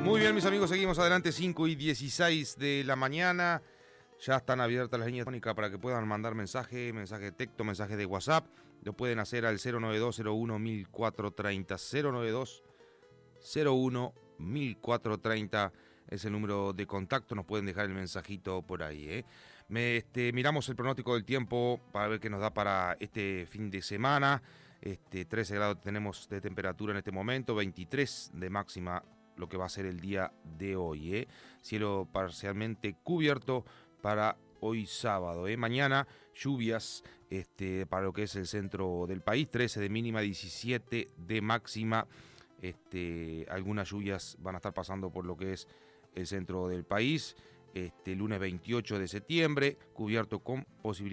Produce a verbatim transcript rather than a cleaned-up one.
Muy bien, mis amigos, seguimos adelante, cinco y dieciséis de la mañana. Ya están abiertas las líneas telefónicas para que puedan mandar mensaje, mensaje de texto, mensaje de WhatsApp. Lo pueden hacer al cero nueve dos cero uno mil cuatrocientos treinta, cero nueve dos cero uno mil cuatrocientos treinta es el número de contacto. Nos pueden dejar el mensajito por ahí, ¿eh? Me, este, miramos el pronóstico del tiempo para ver qué nos da para este fin de semana. Este, trece grados tenemos de temperatura en este momento, veintitrés de máxima lo que va a ser el día de hoy, ¿eh? Cielo parcialmente cubierto para hoy sábado, ¿eh? Mañana lluvias este, para lo que es el centro del país, trece de mínima, diecisiete de máxima. Este, algunas lluvias van a estar pasando por lo que es el centro del país. Este, lunes veintiocho de septiembre, cubierto con posibilidad